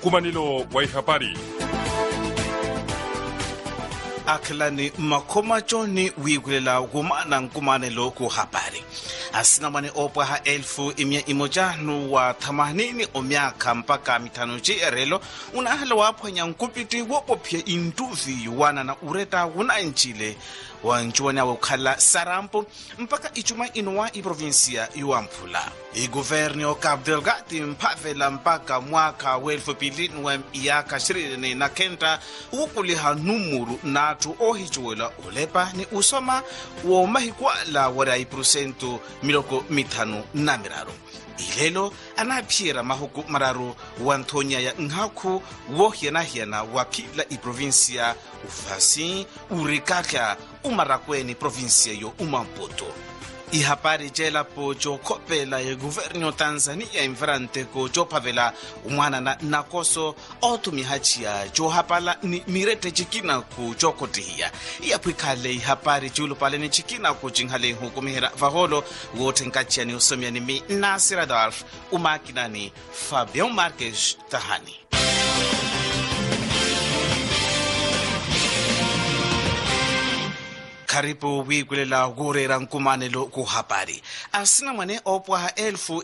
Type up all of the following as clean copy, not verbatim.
Nkumanilo wa habari. Aklani makoma choni wigulela gumana nkumanilo ku habari. Asinamane opwa ha 1180 omyaka mpaka mitano jerelo unahala waphwanya nkupiti wopopya induvi wana na ureta unanchile wanchuwana wakhala sarampo mpaka ichuma inuwa iprovinsia iwamphula. Iguvernio Cabo Delgado mphavela mpaka mwaka welfu pilinwe iyaka shirini na kenta ukuliha numuru natu ohichuwela ulepa ni usoma wo mahikwala wara iprusento miloko mitano na miraru. Ilelo anapira mahuku mararu wantonya ya nhaku wohiana wa kila iprovinsia ufasi urikaka umarakweni provinsia yo umampoto. Ihapari jela po jo kopela ya guvernio Tanzania imvrante ko jo pavela umwana na nakoso otumihachia jo hapala ni mirete chikina ku jo kotihia. Iapwikale ihapari julo pale ni chikina ku jinghale hukumihera vaholo wote nkachia ni usomia ni mi Nasira Darf umakina ni Fabio Marques Tahani. Karibu wigulela gurera nkumanilo ku habari. Asina mwane opwa ha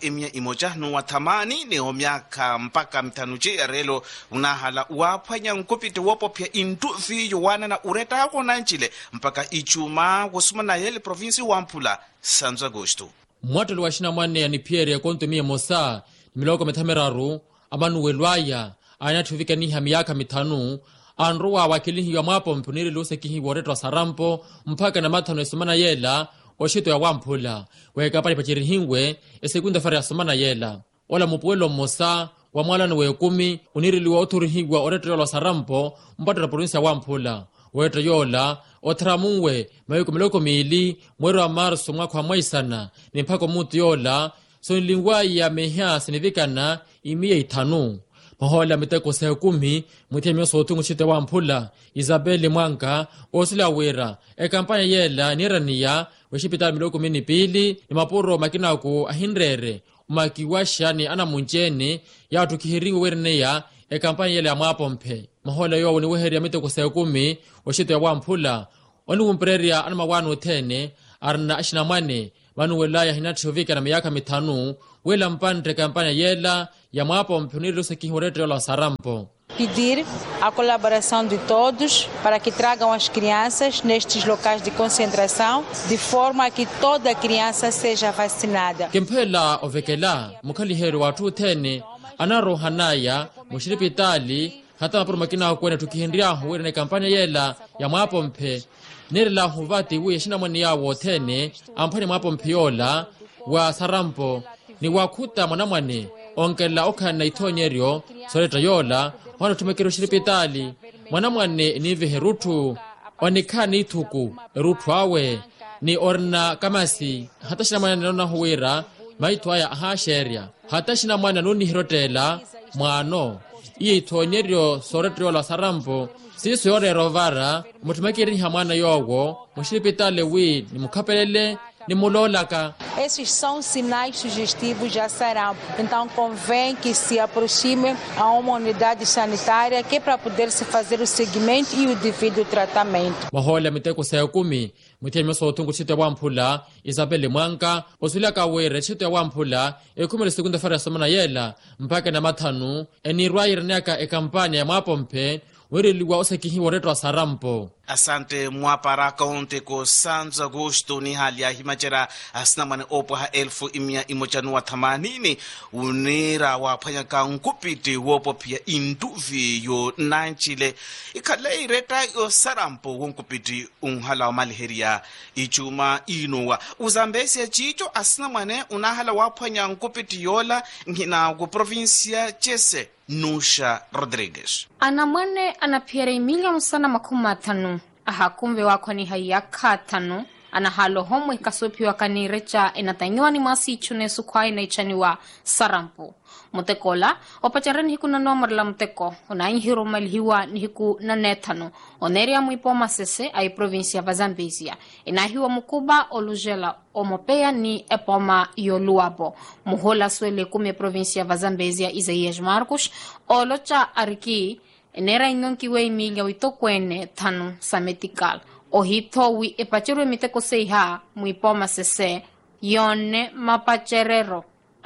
1180 omyaka mpaka mitano jerelo unahala waphwanya nkupiti wopopya induvi yowana na ureta ako nanchile mpaka ichuma wosumana yele provinsi wamphula Sanzo Agosto. Mwatolo wa shina mwane ya nipiere ya kontumia mosa miloko metameraru amanu welwaya anatuvika niha miyaka mitanu anruwa wakilihi ya mwapo mpuniri luse kihi woreto wa sarampo mpaka na matano esumana yela oshito ya wamphula weka pali pachiri hingwe esekunda fari ya sumana yela ola mupuelo mosa wa mwalano we 10 uniriliwa oturi hingwa oreto yola sarampo mpata na provinsi ya wamphula weto yola otramuwe mayuko miloko miili mwero wa marso mwako wa mwaisana ni mpako mutu yola so nilingwai ya mehia sinivikana imiye itanu mahola miteko sa 10 mutia mioso otungu chite wamphula Isabeli Mwanka osila wera kampanya yela nirania weshipitali miloko minipili ni mapuro makinaku ahindrere umakiwasha ni ana munjeni ya watu kihiringu wereneya kampanya yela ya mwapompe mahola yo ni weheri ya miteko sa 10 weshite wamphula oni umpreria ana mawanu 10 arna ashina mwane manu welaya hinatrovika na miyaka mitanu wela mpante kampanya yela ya mwapo mpuniru sekihureto la sarampo. Pedir a colaboração de todos para que tragam as crianças nestes locais de concentração de forma que toda criança seja vacinada. Kempela ovekela mukaliheru watu 10 anarohanaya mushiripitali hata mapuru makina kwene tukihindiahu wele na kampanya yela ya mwapo mpe nerela huvati uye shina mwani yawo 10 ampani mwapo mpiyola wa sarampo ni wakuta mwanamwane onkela okana itonyerio soleta yola wana tumekero shiripitali mwanamwane ni viherutu onikani ituku erutu awe ni orna kamasi hata shina mwana nona huwira maitu haya aha sheria hata shina mwana nuni hirotela mwano iye itonyerio soleta yola sarampo sisu yore rovara mutumekiri ni hamwana yogo mushiripitali wi ni mukapelele ni mulolaka. Esses são sinais sugestivos de sarampo. Então convém que se aproxime a uma unidade sanitária que é para poder se fazer o seguimento e o devido tratamento. Mahola miteko sa 10 mutia mioso otungu chite wamphula Isabeli Mwanka osula kawere chite wamphula ekumele segunda fara somana yela mpaka na matanu enirwa irneka kampanya ya mwapompe wereliwa osekihi woreto wa sarampo. Asante mwapara kaunte ko Sanzo Agosto ni hali ya himachera asinamane opo ha 1180 unira waphwanya ka nkupiti wopo pia induvi yo nanchile ikale ireta yo sarampo wonkupiti unhala wa maliheria ichuma inuwa uzambesi chicho asinamane unahala waphwanya nkupiti yola ngina ku provinsia Chese Nusha Rodriguez. Anamwane anapiere Emilia musana 50 ahakumbe wako ni hayaka 5 anahalo homo ikasopiwa kanirecha inatanywani masichu nesukwai na ichaniwa sarampu. Mutekola, opacharani hiku na nomar la muteko, unain hiro malhiwa ni hiku na netano, oneria muipoma sese ay provincia va Zambezia. Inahiwa mukuba olujela omopea ni epoma yoluabo. Muhola swele kume provincia va Zambezia Isaías Marcos, olocha ariki, enera ingonkiwe emilia witokwene tanu sametikal. Ohitowi epachero miteko seiha muipoma sese, yone mapacherero.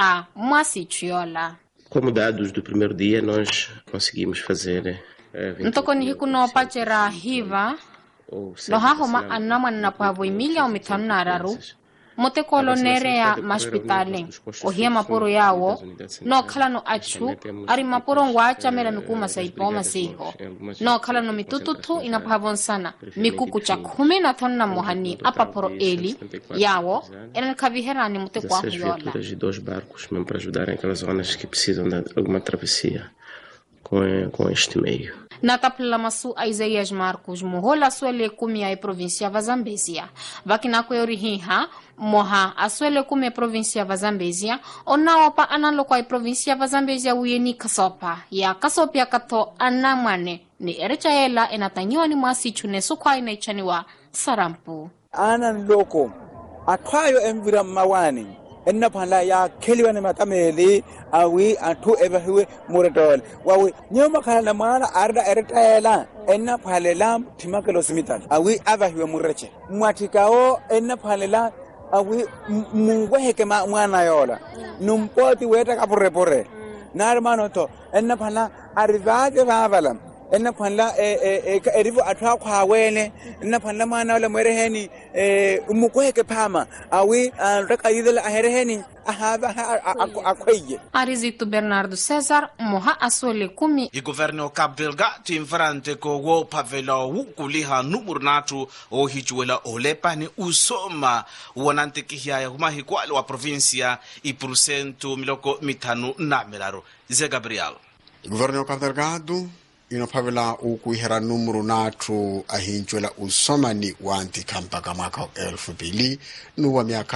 Como dados do primeiro dia, nós conseguimos fazer... Ntokoni hiku no pachera hiva, no hahoma anama na pavo emilia umitanu na araru, motekolo nere ya maspitale, ohia mapuro yawo, no kala no achu, ari mapuro ngwacha mela mikuma saipoma siho, no kala no mitututu inapavon sana, mikuku cha 15 na mohani apaporo eli, yawo, ena kavihera ni mutekwa huyola. De 2 barcos, mesmo para ajudarem aquelas zonas que precisam de alguma travessia com este meio. Natapla masu Isaías Marcos muhola swele kumi ya provincia va Zambezia. Vakina kweorihiha moha aswele kumi ya provincia va Zambezia. Onaopa analo kwa provincia va Zambezia uyeni kasopa. Ya kasopia kato anamane ni erechaela enatanyiwa ni mwasichu nesukwa inaichaniwa sarampu. Anan loko atwayo emvira mawani. Enna phala ya kheliwa ne matameli awi athu ebahiwe muretol wawi nyoma khala mwana arda eretaela enna phalela thimakelo simital awi abahiwe mureche mwathikao enna phalela awi mungweheke mwana yola numpoti weta kapurepore narmano to enna phala arivage bavala enna phala erivo athwa khawene enna phala mana wala mwereheni umukweke phama awi rakayidela ahereheni ahaba akweye. Arizito Bernardo César moha asole kumi. I governo Cabo Delgado timfrante ko wo pavela wukuliha numuru natu o hichuela olepa ni usoma wanante kihia ya humahi kwale wa provincia I % miloko mitanu na milaro. Zé Gabriel. I governo Cabo Delgado inopavela ukuihera numuru natu ahinchwela usomani wanti kampaka mwaka 2000 nuwa miaka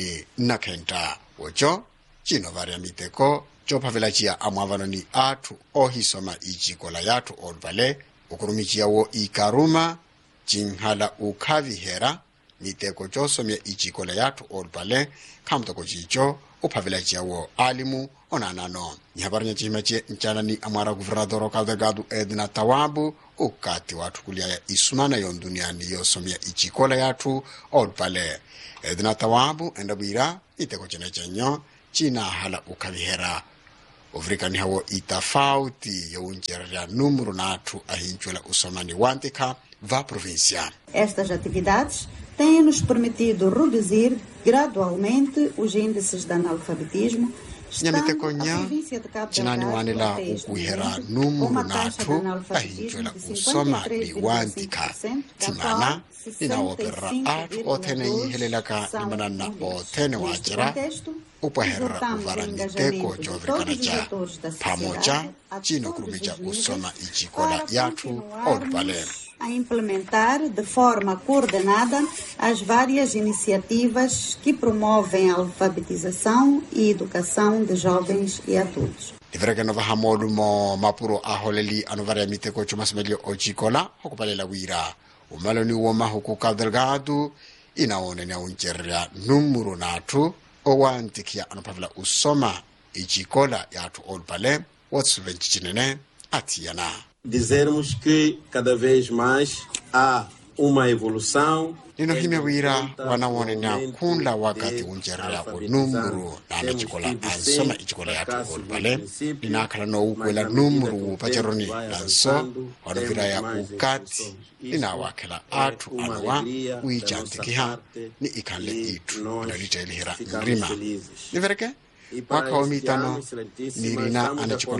29 ocho chino varia miteko chopavela chia amwavanoni atu ohisoma ichikola yatu olvale ukurumichia wo ikaruma chinhala ukavihera miteko chosomya ichikola yatu olvale kamtoko chicho upavela chia wo alimu onanano nyabarnya chimache nchana ni amara guvernador Cabo Delgado Edna Tawabu ukati watu kulia ya isumana yon duniani yosomya ichikola yatu olvale Edna Tawabu endabira iteko chene chenyo china hala ukavihera Afrikani hawo itafauti ya unjeria numero natu ahinchwela usomani wantika va provincia. Estas atividades têm nos permitido reduzir gradualmente os índices de analfabetismo. Nyamitekonya chinani wanela ukuihera numuru natu ahinchwela usoma liwantika timana inaopera atu otene yihelelaka nimanana otene wajira upahera uvaraniteko chovrikanacha pamoja chino kurumicha usoma ichikola yatu odpale. A implementar de forma coordenada as várias iniciativas que promovem a alfabetização e educação de jovens e adultos. Tivereke nova hamodu mo mapuro aholeli anovaria miteko chumasmelio ochikola hokupalela wira umaloni woma huku Cabo Delgado inaone na uncheria numuru natu owantikia anopavela usoma ichikola yatu olpale watsuvenchichinene atiana. Dizermos que cada vez mais há uma evolução. Ninohime wira wanawone na kunla wakati unjeria numuru na mechikola ansoma ichikola yatu olpale ninakala no ukwela numuru pacheroni lanso wanovira ya ukati ninawakela atu anuwa uichantikiha ni ikale itu nalitelihira nrima nivereke mwaka wa mitano nirina anachikola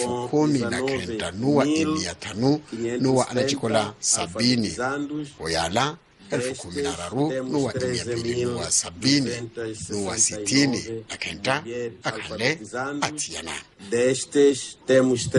10,000 nuwa 500 nuwa anachikola 70 oyala 10,000 nuwa 200 nuwa 70 nuwa 60 akenta akale atiana. Destes temos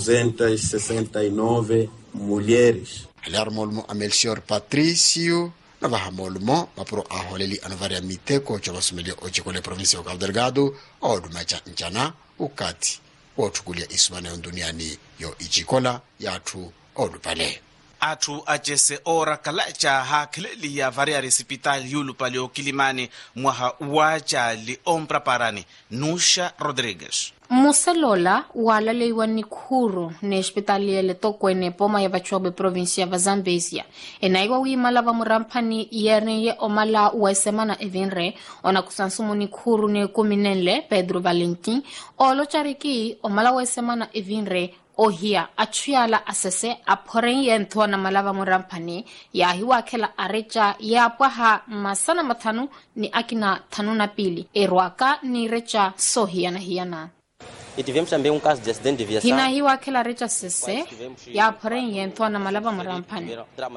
13.269 mulheres. Alarmolmo Amelchior Patricio na vahamolumo mapuro aholeli anovaria miteko cha vasumelia ochekole provinsi ya Cabo Delgado odumacha njana ukati wotukulia isumana duniani yo ichikola yatu odupale atu ajese ora kalacha hakileli ya varia resipitali yulu palio Kilimani mwaha wajali ompra parani Nusha Rodriguez. Muselola wala leiwa ni khuru ne hospitali ele tokwene poma ya vachobe provinsia va Zambezia enaiwa wimala va muramphani yerne ye omala wa semana evinre ona kusansumu ni khuru ne kuminenle Pedro Valentin olo chariki omala wa semana evinre ohia achuyala asese aphoren yentho na malava muramphani ya hiwa khela arecha ya pwaha masana mathanu ni akina thanu na pili erwaka ni recha sohia na hiana. E tivemos também caso de acidente de viação. Hina hiwa khela recha sese ya phoren yentho na malava muramphani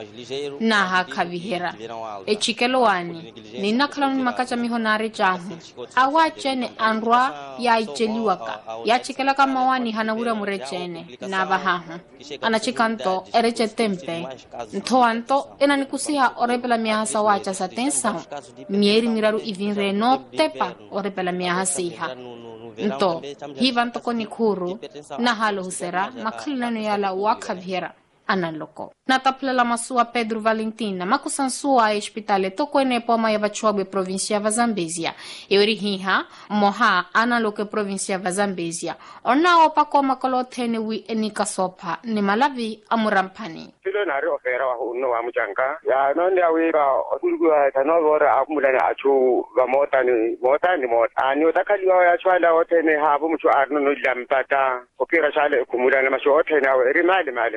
na hakavihera echikelo wani nina khalani makacha mihona recha awachene anrwa ya icheliwaka ya chikela kama wani hanawura murechene na bahahu anachikanto ereche tempe nthoanto enanikusiha orepela miahasa wacha sa tensa mieri miraru ivinre no tepa orepela miahasiha nto hivanto koni khuru na halo husera makhalano yala wakhavhera analoko nataplela masua Pedro Valentin na makusansua a hospitale tokwene poma ya vachobe provinsia va Zambezia eurihiha moha analoke provinsia va Zambezia ona opa koma kolothene wi enika sopa ni malavi amuramphani silo nari ofera wa uno wa mujanga ya nonde awira okulwa tanobora akumulana achu va mota ni ani otakaliwa ya chwala othene habu mchu arno no lampata okira chale kumulana masho othene awe rimali mali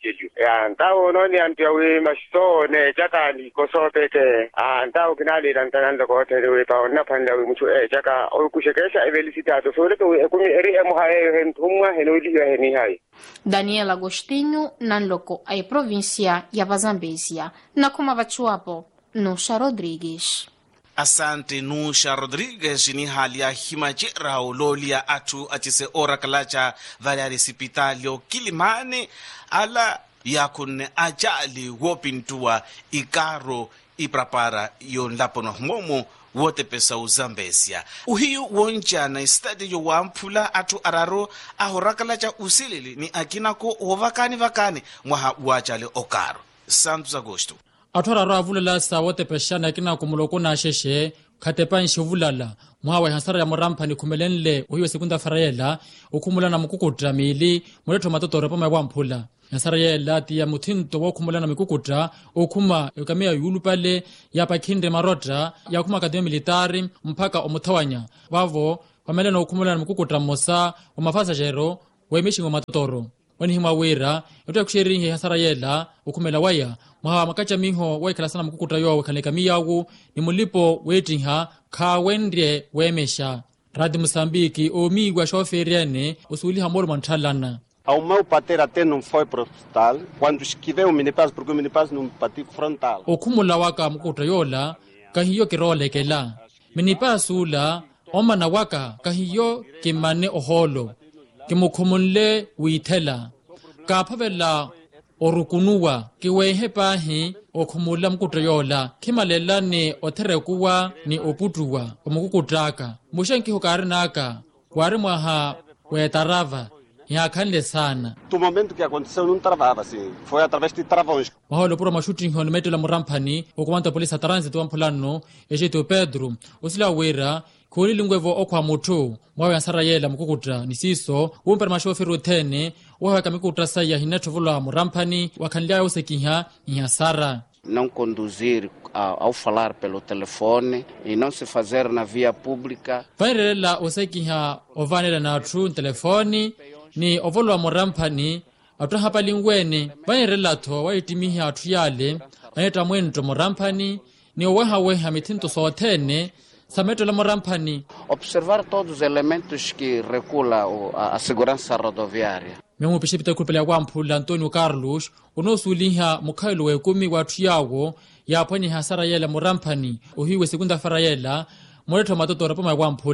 ya ntawo noni antiawe masone jakani kosopeke ntawo kinali dantananda ko tere pa onna panda we mucho jaka o kushekesha evelisita to sole to ekumi eri emuhae hentumwa henoli heni hai. Daniel Agostinho nanloko ai provincia ya Zambezia na kuma vachuapo Nusha Rodriguez. Asante Nusha Rodriguez ni hali ya himajera ulolia atu achise ora kalacha varia resipitali Kilimani ala yakune ajali wopintua ikaro iprapara yonlapono momo wote pesa Uzambesia uhiyu wonja na istadi yo wampula atu araro ahorakalacha usilili ni akinako ovakani mwaha wajali okaro Santos Agosto atwararo avulela sa wote peshana kina kumuloko na sheshe khatepa nshivulala mwawe hasara ya muramphani khumelenle uhiyo sekunda farayela ukhumula na mukukutra mili muletho matotoro poma wamphula hasara yela ti ya muthinto wo khumula na mikukutra ukhuma yokamia yulu pale ya pakhinde marota ya khuma kademe militari mpaka omuthawanya wavo pamelena ukhumula na mikukutra mosa umafasajero wemishingo matotoro wanihima wira yoto yakusheringi hasara yela ukhumela waya mwa makacha miho waikhala sana mukukutra yo wakhaleka miyawu ni mulipo wetinha khawendrie wemesha Radio Moçambique omigwa shoferiane usuliha moro manthalana. Ao meu pater até não foi pro hospital quando esquiveu o minipass porque o minipass não bateu frontal. Okhumula waka mukukutra yola kahiyo kirolekela minipass ula omana waka kahiyo kimane oholo kimukhumule withela kaphavela orukunuwa kiwehepa hi okhumula mkutra yola khimalela ni otherekuwa ni oputuwa omukukutraka mushenkiho karinaka wari mwaha wetarava yakhanle sana. Do momento que aconteceu não travava assim, foi através de travões. Maholo pura mashuting hon metela muramphani okumanta polisa transit wampulano ejeto Pedro usila wera kholi lingwevo okwa muthu mwawe ansarayela mukukutra nisiso umpera mashoferi uthene wahaka mikukutra saya hinathovula muramphani wakhanlia usekiha ihasara. Não conduzir ao falar pelo telefone e não se fazer na via pública. Vairela usekiha ovanela na tru telefoni ni ovolwa muramphani atuhapa lingwene vairela tho waitimihi athu yale ayeta mwento muramphani ni oweha mithinto sothene sameto la muramphani. Observar todos os elementos que regula a segurança rodoviária. Mengu pishipita kulpele ya wamphula Antonio Carlos unosuliha mukhailo wekumi wathu yawo yaponi hasara yela muramphani uhiwe sekunda farayela muletho matotoro poma wamphula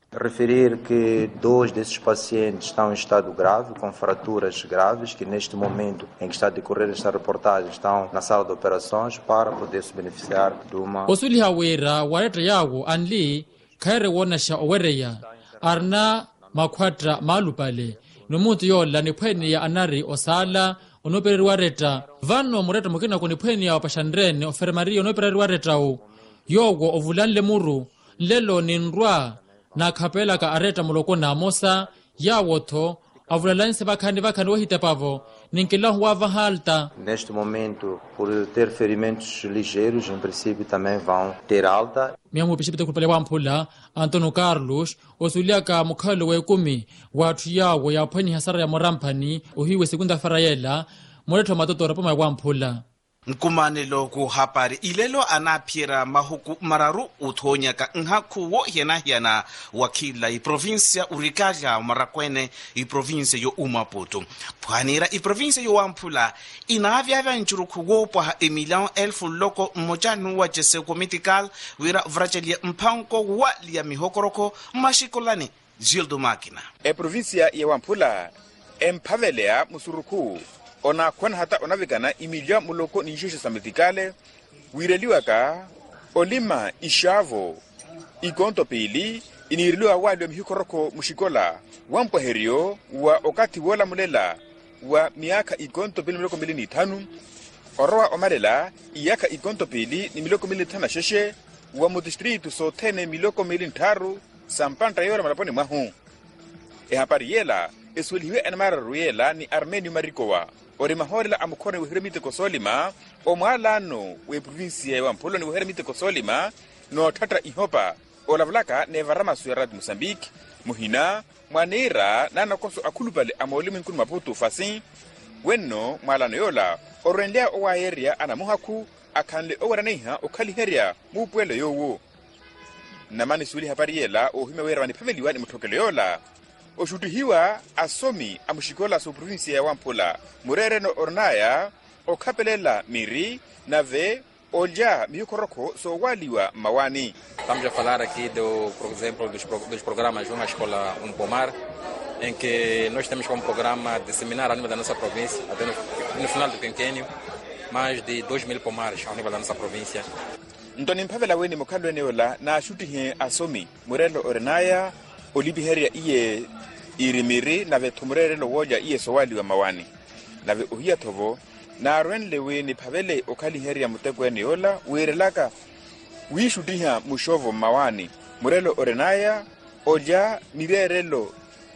Referir que 2 desses pacientes estão em estado grave, com fraturas graves, que neste momento em que está a decorrer esta reportagem estão na sala de operações para poder se beneficiar de uma... Osuli hawera wareta yawo anli khaire wonasha owereya arna makhwatra malupale nomuntu yola ni phweni ya anari osala onopereri wareta vano mureta mukina kuni phweni ya pashandrene ofermaria onopereri wareta yogo ovulanle muru lelo ninrwa na khapela ka areta muloko na mosa yawotho avulalanse bakhandi wahite pavo ninkilahu wava halta. Neste momento, por ter ferimentos ligeiros, em princípio também vão ter alta. Miamu pishipite kupale wampula Antonio Carlos osuliaka mukhalo wekumi watu yawo ya phweni hasara ya morampani uhiwe segunda farayela moretho matotora poma wampula. Nkumanelo ku hapari ilelo anaphira mahuku mararu uthonya ka nhaku wo hiana wakila i provincia urikaja marakwene i provincia yo Maputo phanira i provincia yo Wamphula inavya nchuruku wo pa Emilian elfu loko mojanu wa jese comitical wira vrachelia mpanko wa lia mihokoroko mashikolani Gildo Makina. E provincia ya Wamphula empavelea musuruku ona kwan hata onavigana imilia muloko ninjisho samitikale wireliwaka olima ishavo ikonto pili iniriliwa wali wa mihikoroko mushikola wampoherio wa okati wola mulela wa miaka ikonto pili miloko 25 oroa omalela iyaka ikonto pili ni miloko 25 wa mudistritu sotene miloko 23 sampanta yora malaponi mahu hapari yela esweliwe enmara ruyela ni Armenio Marikowa ori mahorela amukone wehiremite kosolima omwalano we provinsia ya Wamphula ni wehiremite kosolima no tatra ihopa olavlaka ne varama suerad Mozambique muhina mwanera nana koso akulupale amolimi nkunu Maputo fasin wenno mwalano yola orendea owa area ana muhaku akanle owaraneiha okaliheria mupwele yowo namani suli hapariela ohime wera ni paveliwa ni mutokele yola oshutuhiwa asomi amushikola su provinsia ya Wamphula murere no ornaya okapelela miri nave olja mihokoroko so waliwa mawani. Estamos a falar aqui por exemplo dos programas de uma escola Pomar em que nós temos como programa disseminar a nível da nossa província até no final do quinquênio mais de 2.000 pomares ao nível da nossa província. Ntoni mpavela weni mukalo eneola na shutihe asomi murelo ornaya olibiheria iye irimiri nave tumurerelo woja iye sowali wa mawani nave uhia tovo na renlewe ni pavele okaliheria mutekweni yola wirelaka wishutiha mushovo mawani murelo orenaya oja mirerelo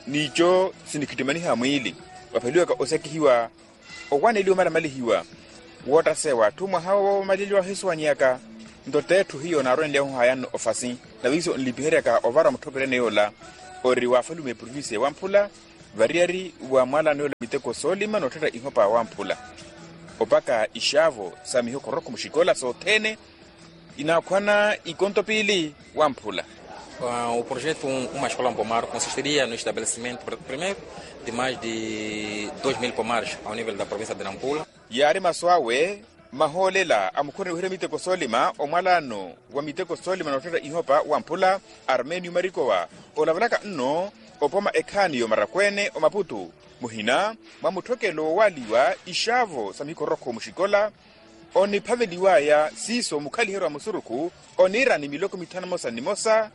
nicho sinikitimaniha mwili wapeliwaka osekihiwa owane iliyo mara malihiwa wota sewa tumwa hawa maliliwa hiswa nyaka ndotetu hiyo na renlewe hayano ofasi na wiso nlibiheria ka ovara mutoperene yola ori wa falume province Wamphula variari wa mwala nole miteko solima no tata ihopa Wamphula opaka ishavo samiho koroko mushikola sotene inakwana ikonto pili Wamphula. O projeto Uma Escola Pomar consistiria no estabelecimento primeiro de mais de 2.000 pomares ao nível da província de Nampula. Yari maswawe maholela amukone uhere miteko solima omwalano wa miteko solima no tata ihopa Wamphula Armenio Marikowa olavalaka nno opoma ekhanio marakwene o Maputo muhina mwamutokelo waliwa ishavo samikoroko mushikola oni paveliwa ya siso mukaliherwa musuruku onira ni miloko 5 mosa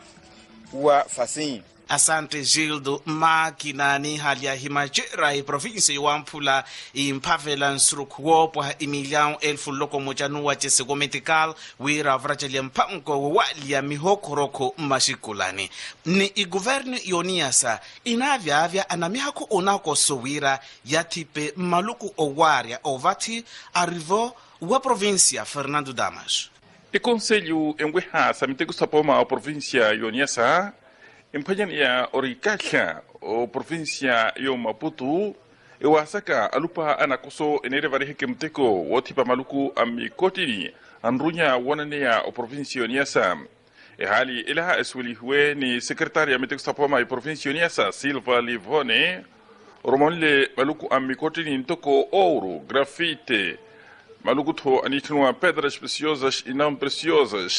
wa fasin. Asante Gildo Makina ni hali ya himajira i provinsi ya Wamphula impavela nsurukuwo pa Emilian elfu loko mojanu wa jese gometikal wira vrachelia mpango wali ya mihokoroko mashikulani. Ni i guvernu Ioniasa inavya anamihako onako sowira yatipe maluku owaria ovati arrivo wa provincia Fernando Damas. E conselho engweha samitego sapoma a provincia Ioniasa empanyan ya orikasha o provincia yo Maputo ewasaka alupa anakoso enere variheke mteko wotipa maluku amikotini anrunya wananea o provincia Ioniasa hali ilaha eswili huwe ni sekretari ya mteko sapoma ya provincia Ioniasa Silva Livone romonle maluku amikotini ntoko ouro grafite maluku to anitinwa pedras preciosas e não preciosas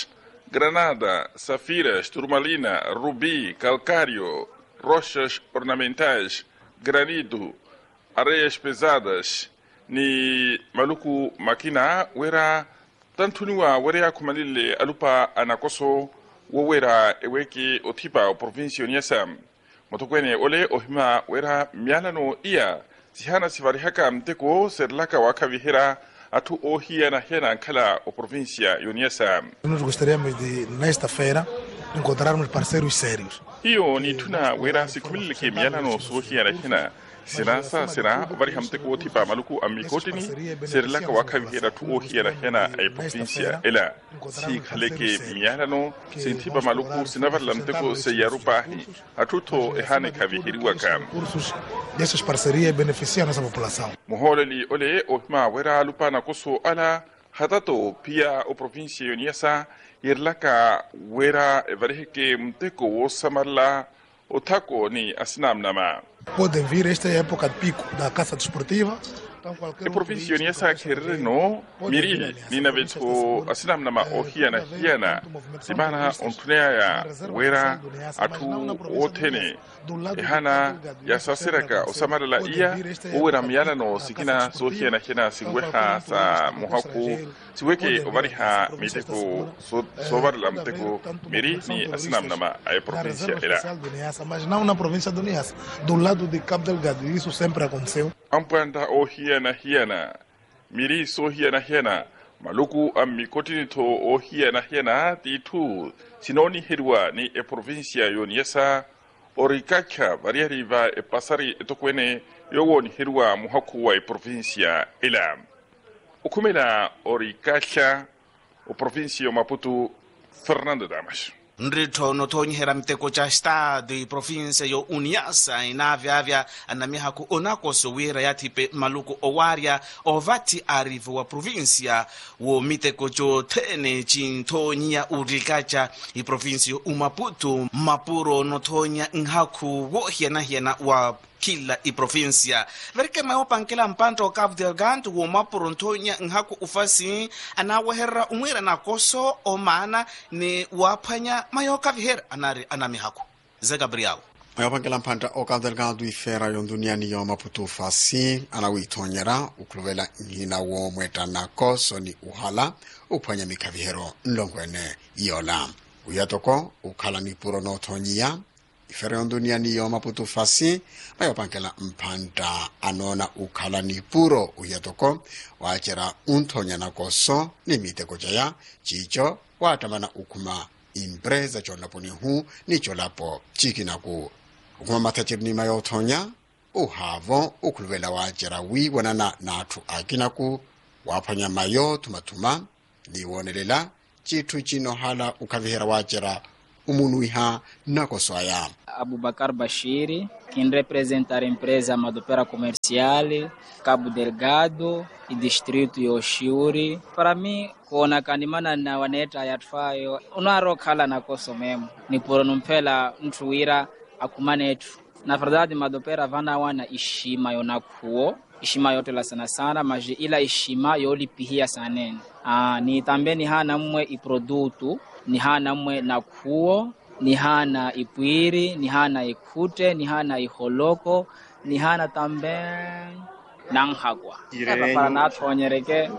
granada, safiras, turmalina, rubi, calcário, rochas ornamentais, granito, areias pesadas, ni maluku makina wera tantuniwa wera kumalile alupa anakoso wera eweki otipa o provinsia Niassa motokwene ole ohima wera mialano ia sihana sivarihaka mteko serlaka wakavihera atu ohia na hena kala o provincia Niassa. Nós gostaríamos de nesta feira encontrarmos parceiros sérios. Hiyo ni tuna wera sikumilike mialano sohia na hena Sinasa sira bari hamte ko tipa maluku amikotini serlaka wakavihera tu ohia na hena ay provincia ela si khaleke mialano sintipa maluku sinavar lamte ko seyarupahi atuto ehane kavihiriwa kam cursos dessas parcerias beneficiam a nossa população. Muholeli ole ohma wera lupana koso ala hatato pia o provincia Niassa yerlaka wera variheke mteko samarla otako ni asinamnama. Podem vir esta época de pico da caça desportiva. E provincia Niassa kerreno miri ni naveto asinam nama ohia na hiana simana ontunea ya wera atu otene ehana ya sasiraka osamarala iya uwera miana no sikina sohia na hiana singweha sa muhaku siweke ovariha miteko sovarla mteko miri ni asinam nama a provincia era. Mas não na província do Niassa, do lado de Cabo Delgado, isso sempre aconteceu. Ampanda ohia na hiana miri sohia na hiana maluku amikotini to ohia na hiana titu sinoni hirwa ni e provincia Niassa orikacha variariva e pasari etokwene yowoni hirwa muhaku wa e provincia ila ukumela orikacha o provincia Maputo Fernando Damas. Nrito notonyihera mteko cha estado i provinsia yo Niassa inavyavya anamihaku onakoso wira yatipe maluku owaria ovati arivu wa provinsia wo miteko cho tene chintonyia urikacha i provinsia Maputo mapuro notonya nhaku wo hiena wa kila i provincia verike mayopankela mpanto Cabo Delgado wo maporontonya nhaku ufasi anaweherra umwira nakoso omana ni waphanya mayoka vihera anamihaku ze Gabriel mayopankela mpanta o Cabo Delgado ifera yonduniani yo Maputo fasi anawitonyera ukluvela ngina wo mweta nakoso ni uhala uphanya mikavihero nlongwene yola uyatoko ukhala ni puro notonyia iferion duniani yo Maputo fasi mayopankela mpanta anona ukhala ni puro uyatoko wachera untonya nakoso ni miteko jaya chicho watamana ukuma impreza chonaponi hu ni cholapo chikinaku ukuma matachibni mayotonya uhavo ukuluvela wachera wiwanana natu akinaku wapanya mayo tumatuma liwonelela chitu chino hala ukavihera wachera umunuiha nakoswaya. Abubakar Bashiri, quem representa a empresa Madopera Comercial, Cabo Delgado e Distrito Yoshuri. Para mim, kuona kanimana na waneta yatfayo, unaro kala na koso memo. Ni poronumpela mtuwira akumanetu. Na verdade, Madopera vana wana ishima yonakuo. Ishima yote la sana sana, maji ila ishima yoli pihia saneni. Ni tambeni hana mwe iprodutu. Ni hana mwe na kuo, ni hana ipwiri, ni hana ikute, ni hana iholoko, ni hana tambe nanghagwa. Para natonyereke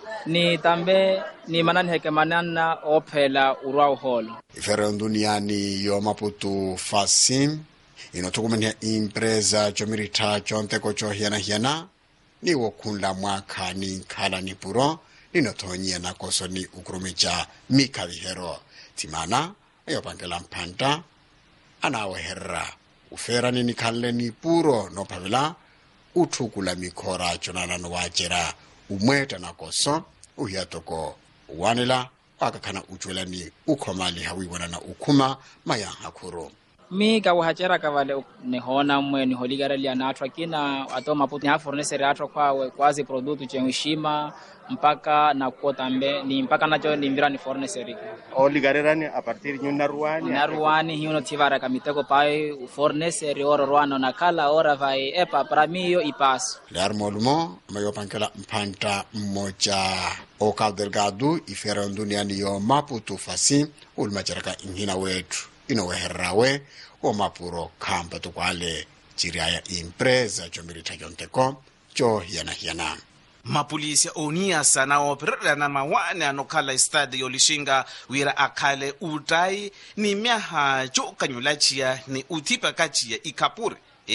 ni tambe ni manani heke manana opela urao holo. Ifere duniani yo Maputo fasim inotukumenia impreza chomirita chonte kocho hiana ni wokunda mwaka ni kala ni puro ninotonyia nakoso ni ukrumicha mikavihero timana ayopankela mpanta anaweherra ufera ni nikhalle ni puro no pavela uthukula mikhora chonana no wachera umweta nakoso uyatoko wanela akakhana uchwela ni ukhomali hawiwana na ukhuma maya hakhuru mi ka wahachera ka vale ne hona mwe ni holigara lia natwa kina ato maputi ha fornecer atwa kwa kwazi product chenwishima mpaka na kotambe ni mpaka nacho ni mbira ni fornecer oligarerani a partir na ruani hiyo tivara kamiteko pai fornecer oro rwano na kala ora vai epa pramio ipaso Larmolmo mayo pankala mpanta mmoja o Cabo Delgado ifera duniani yo Maputo fasi ulmacharaka ingina wetu inoweherrawe o mapuro kamba tukwale chiriaya impreza chomirita jonteko cho hiana mapulisi oniasa na operera na mawane anokhala istadi yolishinga wira akhale utai ni miaha chokanyulachia ni utipa kachia ikapure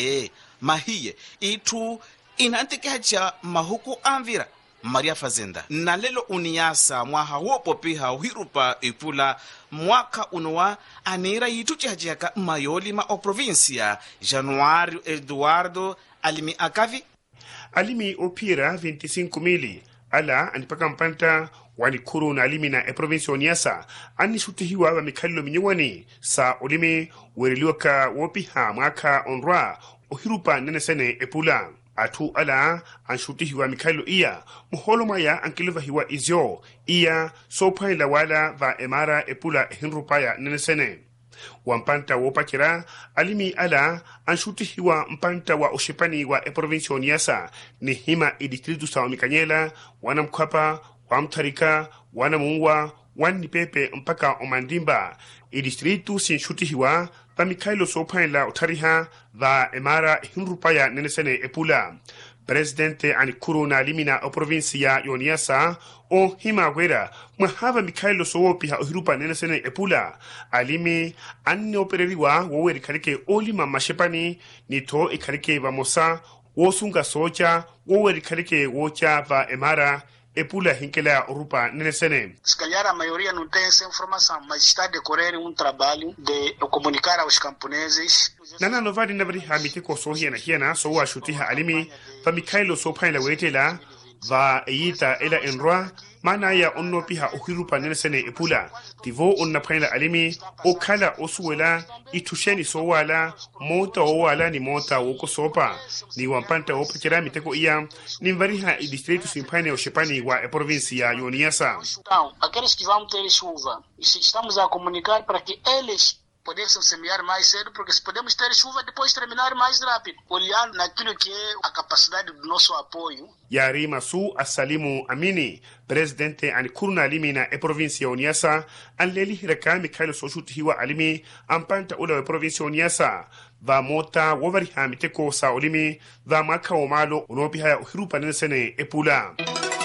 mahiye itu inantikehacha mahuku amvira Maria Fazenda na lelo uniasa mwaha wopo piha uhirupa ipula mwaka unowa anira yitu chihajiaka mayoli ma o provincia Januário Eduardo alimi akavi alimi opira 25,000 ala anipaka mpanta walikuru na alimi na provinsi oniasa ani shutihiwa wa mikalilo minyewani sa olimi weriliwaka wopiha mwaka onra uhirupa nenesene epula atu ala anshutihiwa mikailo iya muholo maya ankiliva hiwa izyo iya sopaila wala va emara epula hinrupaya nenesene wampanta wopakira alimi ala anshutihiwa mpanta wa oshipani wa provinsi oniasa ni hima idistritu sa mikanyela wana mkwapa wa mtarika wana muungwa wani pepe mpaka omandimba idistritu sinshutihiwa va mikailo sopaila utariha va emara hinrupaya nenesene epula presidente anikuru na limina o provincia yoniasa o hima gwera mwahava mikailo sowopiha ohirupa nenesene epula alimi anne opereriwa woweri karike olima mashepani nito ikarike vamosa wosunga soja woweri karike wocha va emara epula hinkela orupa nenesene. Se calhar a maioria não tem essa informação, mas está a decorrer trabalho de comunicar aos camponeses. Nana novadi nabri hamiteko sohiana hiana sowa shutiha alimi va mikailo sopaila wetela va eyita ela enroa mana ya onno piha ohirupa nenesene epula tivo onna paila alimi okala osuwela itusheni sowala mota owala ni mota woko sopa ni wampanta opakira miteko iya ni variha e distrito simpane o shepani wa provincia yoniasa. Então, aqueles que vão ter chuva, estamos a comunicar para que eles possam semear mais cedo, porque se podemos ter chuva, depois terminar mais rápido, olhando naquilo que é a capacidade do nosso apoio. Yari Masu Asalimu Amini, presidente Anikuruna Alimi na provincia Oniasa, anleli hiraka Mikhailo Soshutihiwa Alimi, ampanta ula provincia Oniasa, va mota wavari hamiteko sa olimi, va maka omalo unopiha uhirupa nesene epula.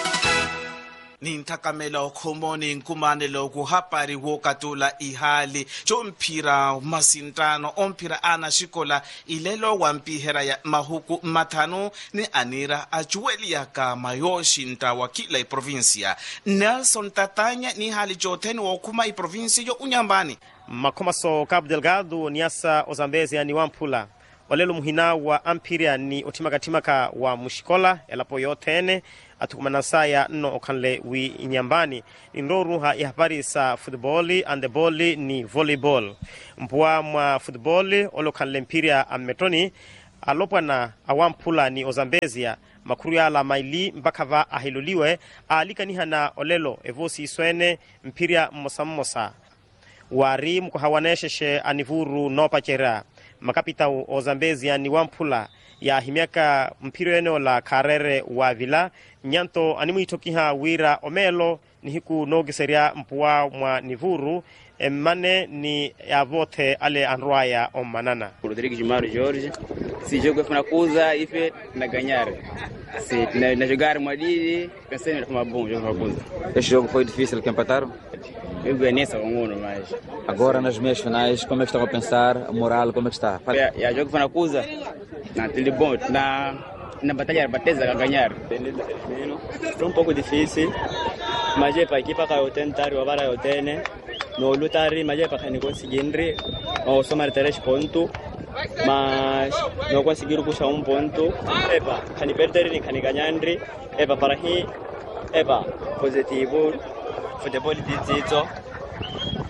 Nintakamela okhomoni nkumanelo kuhapari wokatula ihali chompira masintano ompira ana shikola ilelo wampihera ya mahuku matano ni anira ajueli yaka mayoshi nta wakila provincia Nelson Tatanya ni hali joteni wakuma provincia yo unyambani makomaso Cabo Delgado niasa ozambezi ya ni wampula walelo muhina wa ampiria ni otimakatimaka wa mushikola elapo yotene atukumanasaya no okanle wi inyambani indoruha ya habari sa football and the ball ni volleyball mpua mwa football olokanle mpiria ametoni alopwa na awampula ni ozambezia makuru ya la maili mbakava ahiluliwe alikaniha na olelo evosi iswene mpiria mmosa wari mkuhawanesheshe anivuru nopachera makapita ozambezia ni wampula ya himiaka mpiro eneo la karere wa vila nyanto animuitokiha wira omelo ni hiku nogiseria mpua mwa nivuru mane ni avote ale anroaya omanana Rodrigo Gimaro Jorge se jogo foi na coisa ife na ganhar se na jogar madidi pensei que foi bom jogo na coisa este jogo foi difícil que empataram eu ganhei nessa mas agora nas meias finais como é que estão a pensar a moral como é que está o jogo foi na coisa na tele bom na batalha bateza a ganhar foi pouco difícil mas é para a equipa que eu tentar o agora eu tenho no lutar mas é para não conseguir ou somar 3 pontos mas não conseguiram puxar 1 ponto epa cani perder nem cani ganhar epa para aqui epa positivo futebol de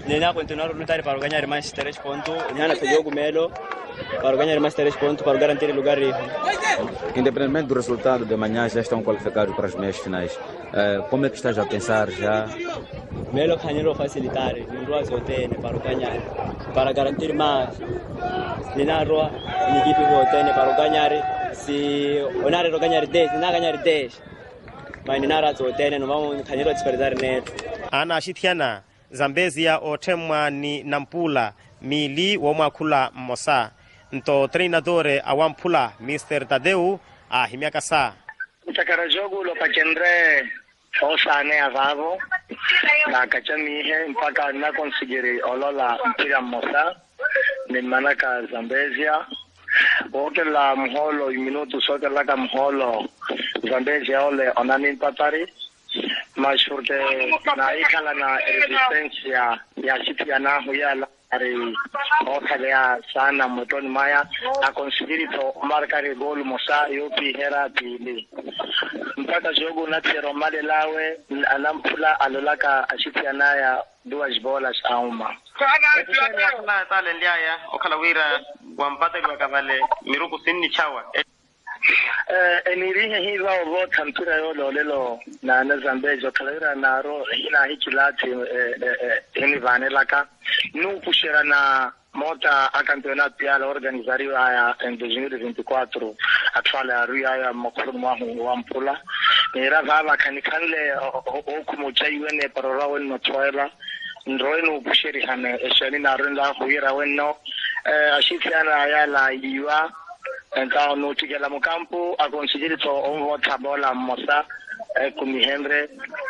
Nena continuar lutar para ganhar mais 3 pontos. Nena se jogo melo para ganhar mais 3 pontos para garantir lugar. Independentemente do resultado de amanhã, já estão qualificados para as meias finais. Como é que estás a pensar já? Melo canhero facilitar, nindua zote para ganhar, para garantir mais. Nena roa, equipe zote para ganhar. Se onare ganhar 10, nena ganhar 10. Mas nena zote não vamos canhero despertar neto. Ana shitiana Zambezia otemwa ni Nampula mili womakula Mosa nto treinadore awampula Mr. Tadeu ahimiaka sa Mtakara jogu lo pakendre osane avavo na kachamihe mpaka na konsigiri olola mpira Mosa ni manaka Zambezia wote la mholo minutu sote la ka mholo Zambezia ole onanin patari mashurte na ikala na resistencia ya shitiana huyala ari okalea sana motoni maya akonsidiri to markari gol Mosa yopi hera pili mpaka jogo na tero male lawe alampula alolaka ashitiana ya duas bolas auma kana tale ndiaya okalawira wampata kwa kavale miruku sinni chawa enirihe hiva vota mpira yolo lelo na Zambezia kalira naro ina hikilati eni vanelaka nu pushera na mota a campeonato ya organizariwa ya en 2024 atwala ya ruya ya mokuru mwahu wampula era vava kanikanle okumuchaiwene parorawen notwela ndroenu pusheri hane eshani na renda huira wenno ashitiana ya la iwa então no tigela mo campo a conseguir to vota bola Mosa kumihendre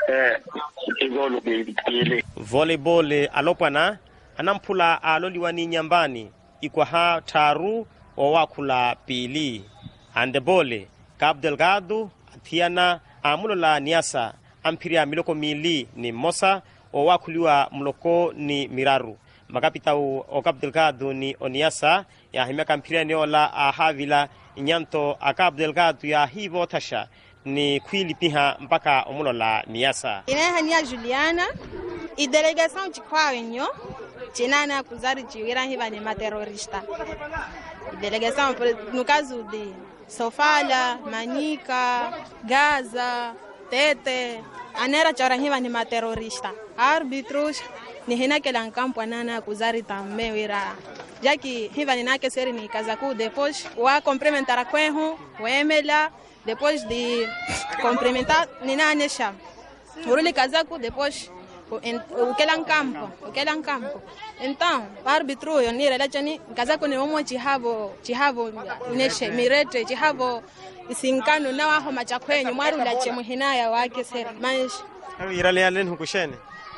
igolo bile volleyball alopana anampula aloliwani nyambani ikwaha taru owakula pili andebole Cabo Delgado atiana amulola Niassa ampiria miloko mili ni Mosa owakuliwa mloko ni Miraru makapita o Cabo Delgado ni Niassa ya himeka mpira neola ahavila nyanto a Cabo Delgado ya hivo tasha ni kwili piha mpaka omulola Niassa. Inahania Juliana e delegação de Quawenyo tinana acusado de ir hiva ni terrorista. Delegação no caso de Sofala, Manica, Gaza, Tete, anera chora hiva ni terrorista. Árbitros ni hina que lá campo anana acusado também ira já que hiva ni nake seri ni Kazaku depois wa complementar com o Emela depois de complementar ni nanesha uruli Kazaku depois o que lá em campo então o árbitro eu nira lá chani Kazaku ni omo chihavo neshe mirete chihavo isinkano na waho machakwenyu marula chemu hinaya wake seri mas irale alen hukushene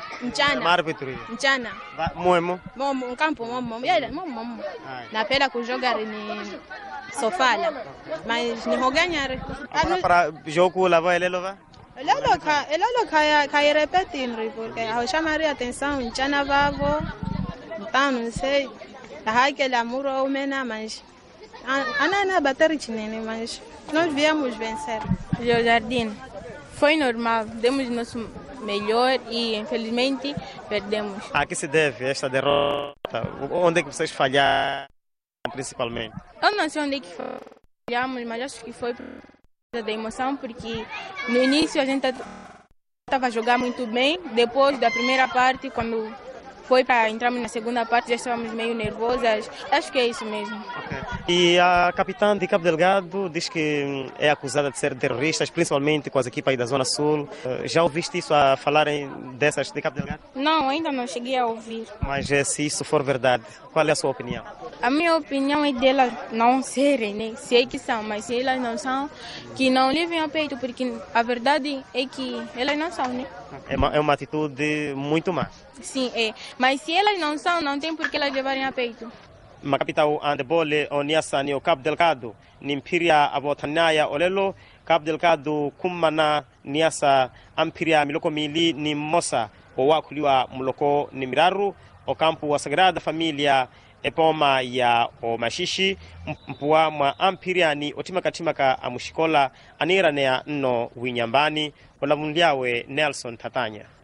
mchana momo campo momo yale momo napenda kujoga ni Sofala mas ni hoganyare para jogo lava elelova elolo kaya repetir porque a chamar atenção mchana vavo então não sei a hake la muro umena mas ana bater chinene mas nós viemos vencer o Jardim foi normal demos nosso melhor e infelizmente perdemos. A que se deve esta derrota? Onde é que vocês falharam principalmente? Eu não sei onde é que falhamos, mas acho que foi por causa da emoção, porque no início a gente estava a jogar muito bem, depois da primeira parte, quando foi para entrarmos na segunda parte, já estávamos meio nervosas. Acho que é isso mesmo. Okay. E a capitã de Cabo Delgado diz que é acusada de ser terrorista, principalmente com as equipas da Zona Sul. Já ouviste isso a falarem dessas de Cabo Delgado? Não, ainda não cheguei a ouvir. Mas se isso for verdade, qual é a sua opinião? A minha opinião é delas não serem, né? Sei que são, mas se elas não são, que não levem a peito, porque a verdade é que elas não são, né? É uma atitude muito má. Sim, é. Mas se elas não são, não tem por que elas levarem a peito. Ma capital andebole o Niassa ni o Cabo Delgado ni mpiria abotanaya olelo Cabo Delgado kumana Niassa ampiria miloko mili ni Mosa o wakuliwa mloko ni Miraru o kampu wa Sagrada Familia epoma ya o Mashishi mpua mwa ampiria ni otimaka amushikola aniranea nno winyambani olavundiawe Nelson Tatanya.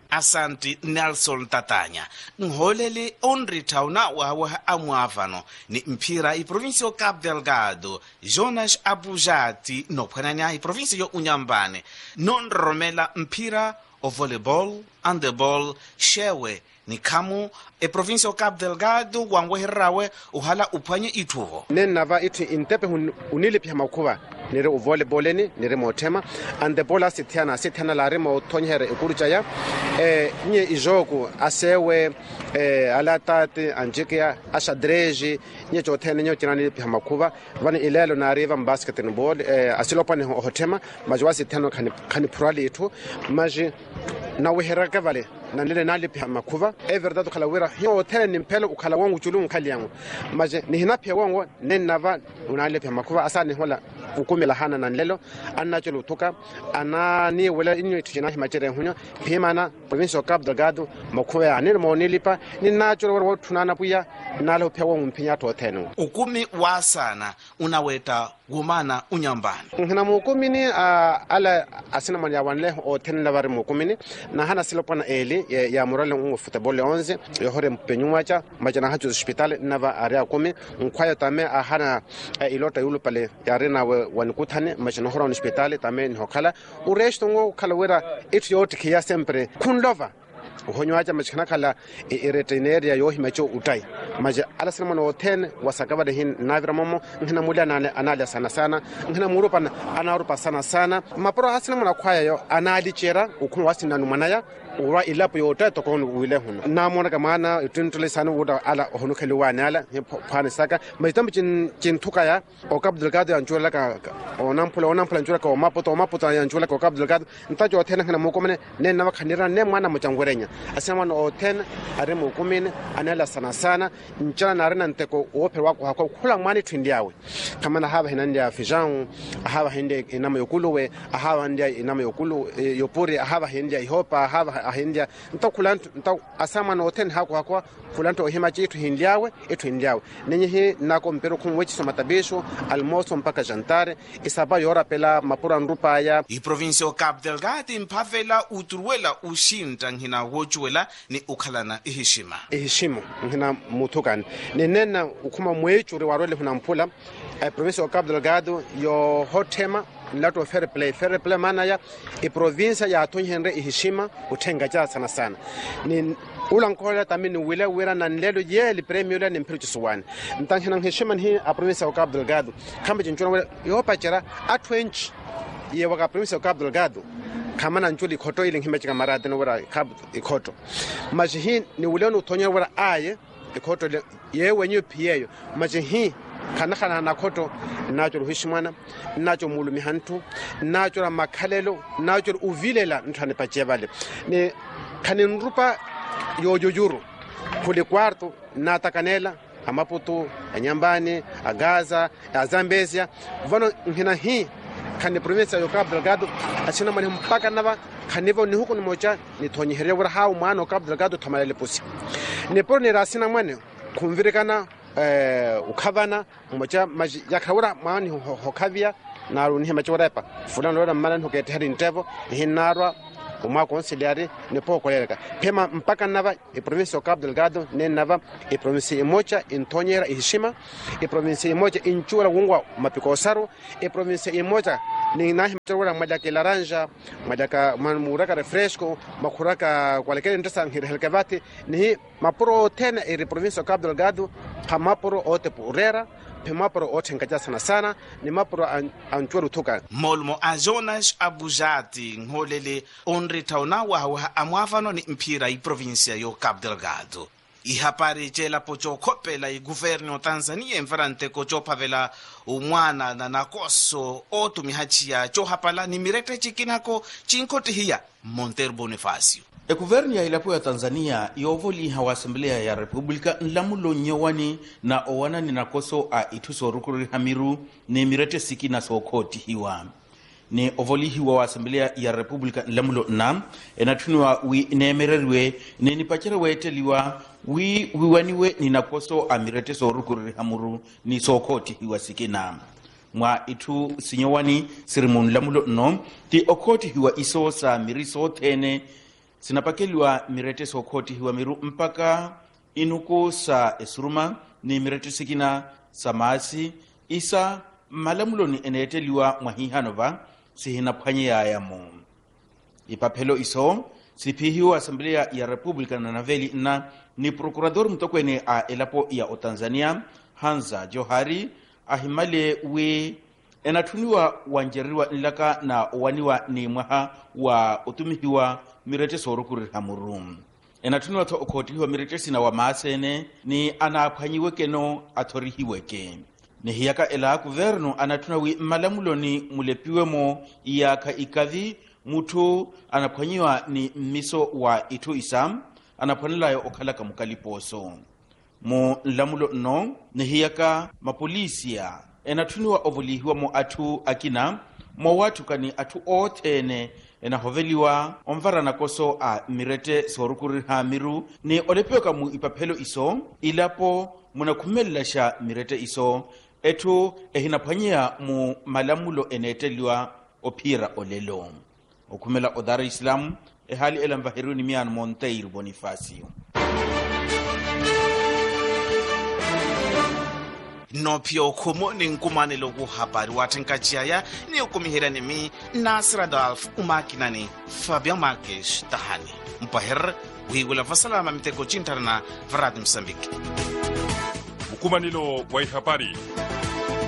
Asanti Nelson Tatanya nholele onritauna wawa amuavano ni mpira i provinsia o Cabo Delgado Jonas Abujati no pwananya i provinsia yo Unyambane non romela mpira o volleyball, handball, shewe ni kamu e provinsia o Cabo Delgado wangweherawe uhala upanye ituho nava itu intepe unili pia makuva nire u volleyball ni nire motema handball sithiana la remo tonyhere ekuruchaya nye ijoku asewe alatate anjikia ashadreji nye chotene nye chinani pia makuva vani ilelo na riva basketball asilopane hotema majwasi tano kani purali itu maji na weheraka vale na nile nalipi makuva verdade kala wera hiyo tele ni mpelo ukala wangu chulu nkali yangu maje ni hinapia wangu nenava unalipi makuva asani hola ukumi la hana na nlelo anna chulu toka ana ni wala inyo tujina himachere hunyo pimana province of Cabo Delgado makuva anil monilipa ni natural wala tunana puya nalo pia wangu mpinya to teno ukumi wasana unaweta gumana Unyambane ngina mukumi ni ala asina manya wanle o tenla vari mukumi na hana silopana eli ya morale un football 11 yo hore mpenyumacha majana hacho hospital nava area kumi nkwaya tame hana ilota yulu pale yarena wanikuthane majana hore hospital tame nhokala uresto ngo kala wera itiyoti ya sempre kunlova uhonywacha machana kala ireteneria yo himacho utai maja ala sana no 10 wasakaba de hin navira momo ngina mulia na anali sana ngina murupa anarupa sana mapro hasina mona kwaya yo anali chera ukunu wasina numanaya ura ilapo yota to kon wile huno na mona kamana itintule sana uda ala hono khali wana ala phane saka majitambu chin thukaya o Cabo Delgado anjula ka onampula anjula ka maputo anjula ka Cabo Delgado ntajo thena ngina mukomene ne na khanira ne mwana muchangwerenya asema no 10 are mukomene anala sana nchana na rena nteko ope wako hakwa kula mani twindiawe kama na haba hinandia fijan haba hinde inama yokuluwe haba hindia inama yokulu yopuri haba hindia ihopa haba hindia ntakulantu asama no 10 hakwa kulanto hima chitu hindiawe nenye hi nako mpero kumwechi somatabisho almoso mpaka jantare isaba yora pela mapura nrupa ya i provinsia o Cabo Delgado imphavela uturwela ushinta ngina wojuela ni ukhalana ihishimo ngina mutukani nenena ukuma mwechuri warole hunampula provinsia o Cabo Delgado yo hotema lato fair play mana ya i provinsia ya tonhenre ihishima utenga sana ni ulankola tamini wira na nlelo yeli premio la nimpiru chiswani ntanhena hishima hi a provinsia o Cabo Delgado kamba jinchona yo pachara a 20 ye waka provinsia o Cabo Delgado kama na njuli khoto ile ngimechika marade no wira Cabo ikhoto majihi ni uleno utonya wira aye ikhoto ye wenyu piyeyo majihi kana na khoto nacho hishimana nacho mulumi hantu nacho makhalelo nacho uvilela nthane pachevale ni kaninrupa yojojuru kule kwarto na takanela amaputo anyambane agaza azambezia vano ngina hi kani provinsia yo Cabo Delgado asina mani mpaka nava kanivo ni huko ni moja ni tonyihere wara hao mwana Cabo Delgado tamalele pusi ni por ni rasina mwane kumvirikana ukhavana moja yakawura mani hokavia naru ni machorepa fulano ora mala hokete hari ntevo hinarwa uma conciliare ne poco lerga pema mpaka nava e provinsia o Cabo Delgado ne nava e provinsia moja intonyera ihishima e provinsia moja inchura wungwa mapiko saro e provinsia moja ni nahi mchora madaka laranja madaka mamuraka refresco makuraka kwalekele ntasa ngirhelkavati ni mapro tena e provinsia o Cabo Delgado pamapro ote purera pemapro ote ngaja sana ni mapro anchuru tuka molmo a Jonas Abujati ngholele onritauna wa amwafano ni mpira i provinsia yo Cabo Delgado ihapari chela pocho kopela i governo Tanzania emfarante kocho pavela umwana na nakoso otumihachia cho hapala ni mirete chikinako chinkoti hiya Monteiro Bonifacio Ekuverni ya ilapo ya Tanzania yovoli hawa Asamblea ya Republika nlamulo nyewani na owana ni nakoso a ituso rukuri hamiru ni mirete siki na sokoti hiwa. Ni ovoli hiwa wa Asamblea ya Republika nlamulo na enatunuwa neemererwe ni nipachara weeteliwa wiwaniwe ni nakoso a mirete so rukuri hamuru ni sokoti hiwa siki na. Mwa itu sinyewani sirimun lamulo no ti okoti hiwa iso sa miriso tene sinapakeliwa mirete sokhoti hiwa miru mpaka inuku sa esuruma ni mirete sikina sa maasi isa malamuloni eneeteliwa mwahihanova sihinaphwanye yayamo ipaphelo iso sipihiwa Asamblea ya Republika na naveli na ni prokurador mtokwene a elapo ya o Tanzania Hanza Johari ahimale we enathuniwa wanjeriwa nlaka na waniwa ni mwaha wa utumihiwa mirete sorukuri hamurum enathuniwa to okhotihiwa mirete sina wa maasene ni anaphwanyiwe keno athorihiweke ni hiyaka ela kuverno anathuna malamuloni mulepiwemo iyaka ikavi mutu anaphwanyiwa ni miso wa itu isam anaphwanelayo okhalaka mukaliposo mu nlamulo no nihiyaka mapolisia enathuniwa ovulihiwa mo athu akina mo watu kani athu othene enahoveliwa omvarana koso a mirete sorukuri hamiru ni olepeoka mu ipaphelo iso ilapo munakhumellasha mirete iso ethu ehinaphwanyia mu malamulo eneeteliwa ophira olelo okhumela o Dar es Salaam ehali elamvahiruni miano Monteiro Bonifacio nopio khumo ni nkumanelo ku habari wathenkachiaya ni ukumihira nimi Nasir Adolf umakinani Fabian Marques tahani mpahir wihigula vasalama miteko chintarana varadi Msambiki mukumanilo wa habari